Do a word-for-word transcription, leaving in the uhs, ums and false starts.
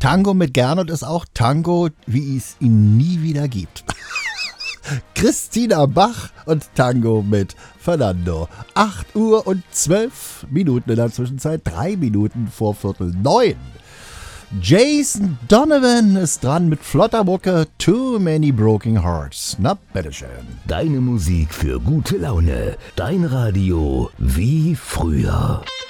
Tango mit Gernot ist auch Tango, wie es ihn nie wieder gibt. Christina Bach und Tango mit Fernando. acht Uhr und zwölf Minuten in der Zwischenzeit, drei Minuten vor Viertel neun. Jason Donovan ist dran mit flotter Mucke, Too Many Broken Hearts. Na, bitteschön. Deine Musik für gute Laune. Dein Radio wie früher.